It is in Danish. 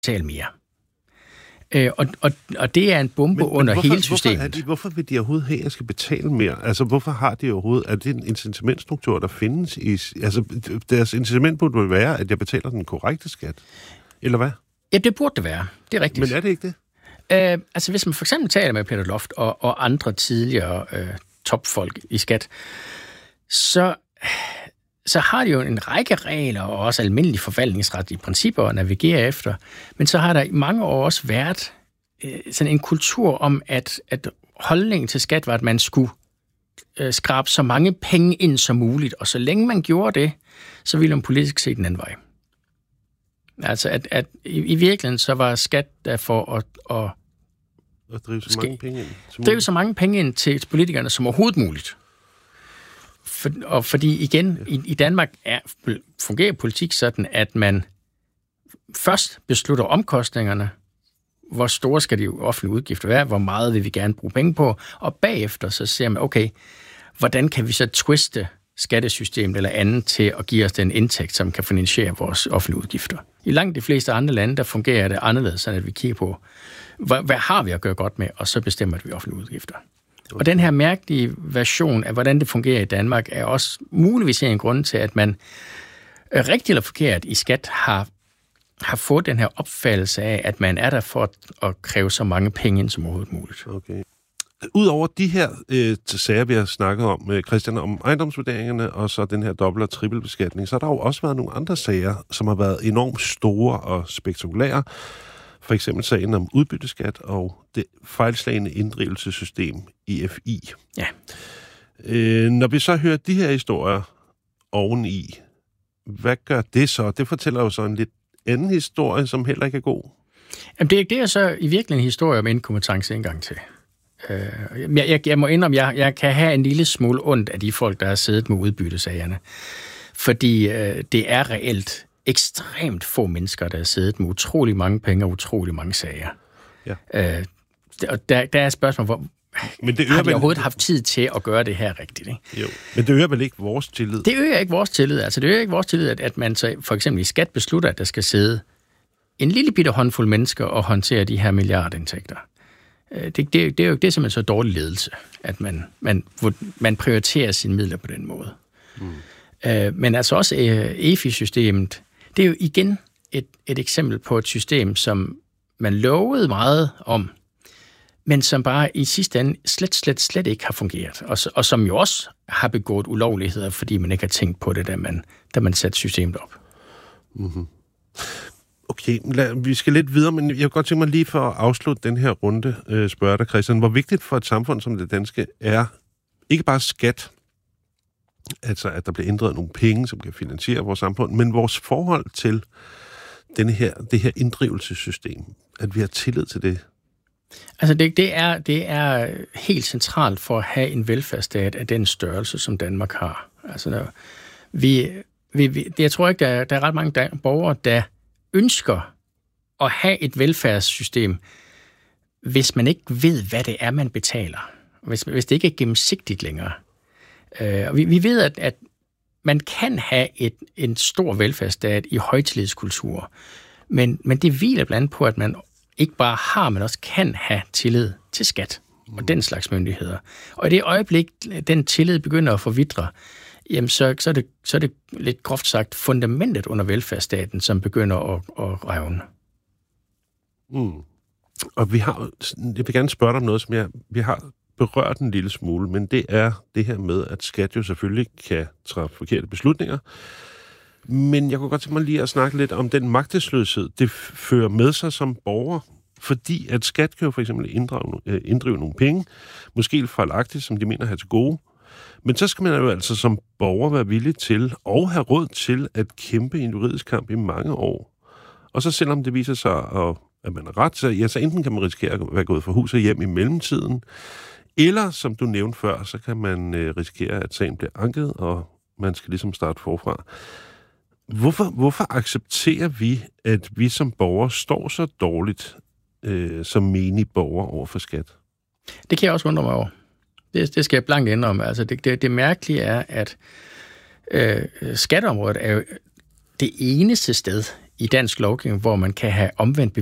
betale mere. Og det er en bombe under hele systemet. Hvorfor vil de overhovedet have, at jeg skal betale mere? Altså, hvorfor har de overhovedet... Er det en incitamentstruktur, der findes i... Altså, deres incitament burde være, at jeg betaler den korrekte skat? Eller hvad? Ja, det burde det være. Det er rigtigt. Men er det ikke det? Altså, hvis man for eksempel taler med Peter Loft og andre tidligere topfolk i skat, så har de jo en række regler og også almindelige forvaltningsretlige principper at navigere efter. Men så har der i mange år også været sådan en kultur om, at holdningen til skat var, at man skulle skrabe så mange penge ind som muligt. Og så længe man gjorde det, så ville man politisk se den anden vej. Altså, at i virkeligheden så var skat derfor at drive så mange penge ind. Drive så mange penge ind til politikerne som overhovedet muligt. Fordi igen, i Danmark fungerer politik sådan, at man først beslutter omkostningerne, hvor store skal de offentlige udgifter være, hvor meget vil vi gerne bruge penge på, og bagefter så ser man, okay, hvordan kan vi så twiste skattesystemet eller andet til at give os den indtægt, som kan finansiere vores offentlige udgifter. I langt de fleste andre lande, der fungerer det anderledes, sådan at vi kigger på, hvad har vi at gøre godt med, og så bestemmer vi offentlige udgifter. Og den her mærkelige version af, hvordan det fungerer i Danmark, er også muligvis en grund til, at man rigtig eller forkert i skat har fået den her opfattelse af, at man er der for at kræve så mange penge ind som overhovedet muligt. Okay. Udover de her sager, vi har snakket om, Christian, om ejendomsvurderingerne og så den her dobbelt- og trippelbeskatning, så har der jo også været nogle andre sager, som har været enormt store og spektakulære. For eksempel sagen om udbytteskat og det fejlslagne inddrivelsessystem, IFI. Ja. Når vi så hører de her historier oveni, hvad gør det så? Det fortæller jo så en lidt anden historie, som heller ikke er god. Jamen det er så i virkeligheden en historie om inkompetence en gang til. Jeg må indrømme, jeg kan have en lille smule ondt af de folk, der har siddet med udbyttesagerne. Fordi det er reelt ekstremt få mennesker, der har siddet med utrolig mange penge og utrolig mange sager. Ja. Og der er et spørgsmål, har de overhovedet haft tid til at gøre det her rigtigt? Ikke? Jo, men det øger vel ikke vores tillid? Det øger ikke vores tillid. Altså, det øger ikke vores tillid, at man så for eksempel i skat beslutter, at der skal sidde en lille bitte håndfuld mennesker og håndtere de her milliardindtægter. Det er jo det er simpelthen så dårlig ledelse, at man prioriterer sine midler på den måde. Men altså også EFI-systemet, det er jo igen et eksempel på et system, som man lovede meget om, men som bare i sidste ende slet ikke har fungeret. Og som jo også har begået ulovligheder, fordi man ikke har tænkt på det, da man satte systemet op. Mm-hmm. Okay, vi skal lidt videre, men jeg vil godt tænke mig lige for at afslutte den her runde, spørge dig, Christian. Hvor vigtigt for et samfund som det danske er ikke bare skat, altså at der bliver ændret nogle penge, som kan finansiere vores samfund, men vores forhold til det her inddrivelsessystem, at vi har tillid til det? Altså det er helt centralt for at have en velfærdsstat af den størrelse, som Danmark har. Altså jeg tror ikke, der er ret mange borgere, der ønsker at have et velfærdssystem, hvis man ikke ved, hvad det er, man betaler. Hvis det ikke er gennemsigtigt længere. Og vi ved, at man kan have en stor velfærdsstat i højtillidskultur, men det hviler blandt andet på, at man ikke bare har, men også kan have tillid til skat og den slags myndigheder. Og i det øjeblik, den tillid begynder at forvitre, jamen så er det lidt groft sagt fundamentet under velfærdsstaten, som begynder at revne. Og jeg vil gerne spørge dig om noget, som vi har berørt en lille smule, men det er det her med, at skat jo selvfølgelig kan træffe forkerte beslutninger. Men jeg kunne godt tænke mig lige at snakke lidt om den magtesløshed, det fører med sig som borger, fordi at skat kan jo for eksempel inddrive nogle penge, måske fejlagtigt, som de mener at have til gode. Men så skal man jo altså som borger være villig til og have råd til at kæmpe en juridisk kamp i mange år. Og så selvom det viser sig, at man er ret, så enten kan man risikere at være gået fra hus og hjem i mellemtiden, eller som du nævnte før, så kan man risikere, at sagen bliver anket, og man skal ligesom starte forfra. Hvorfor accepterer vi, at vi som borgere står så dårligt som menige borgere over for skat? Det kan jeg også undre mig over. Det skal jeg blankt indrømme. Altså det mærkelige er, at skatteområdet er jo det eneste sted i dansk lovgivning, hvor man kan have omvendt